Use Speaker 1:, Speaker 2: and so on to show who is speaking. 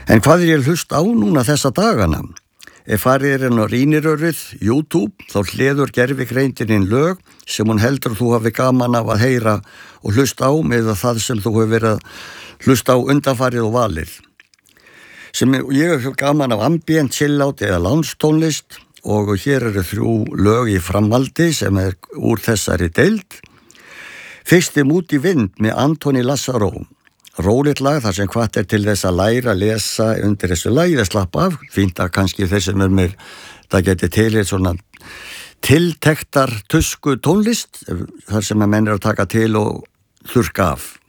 Speaker 1: En hvað ég að hlusta á núna þessa dagana? Ef farið inn á rýnirörið, YouTube, þá hleður gervigreindin lög sem hún heldur þú hafi gaman af að heyra og hlusta á með það sem þú hefur verið að hlusta á undanfarið og valið. Ég hef gaman af ambient, chillout eða lounge-tónlist og hér eru 3 lög í framhaldi sem úr þessari deild. Fyrst Út í vind með Antoni Lazzaro. Rólegt lag þar sem hvatt til þess að læra að lesa undir þessu lagi að slappa af. Fínt að kannski þeir sem mér, það geti til svona tiltektar tusku tónlist þar sem að menn að taka til og þurrka af.